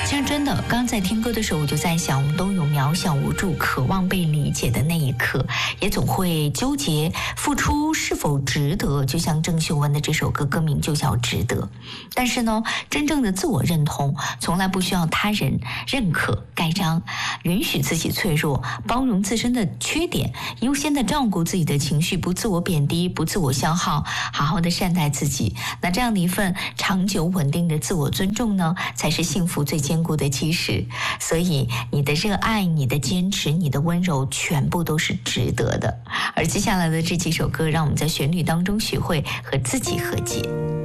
其实真的，刚在听歌的时候，我就在想，我们都有渺小无助、渴望被理解的那一刻，也总会纠结付出是否值得。就像郑秀文的这首歌，歌名就叫《值得》。但是呢，真正的自我认同，从来不需要他人认可、盖章，允许自己脆弱，包容自身的缺点，优先的照顾自己的情绪，不自我贬低，不自我消耗，好好的善待自己。那这样的一份长久稳定的自我尊重呢，才是幸福最坚固的基石。所以你的热爱、你的坚持、你的温柔，全部都是值得的。而接下来的这几首歌，让我们在旋律当中学会和自己和解。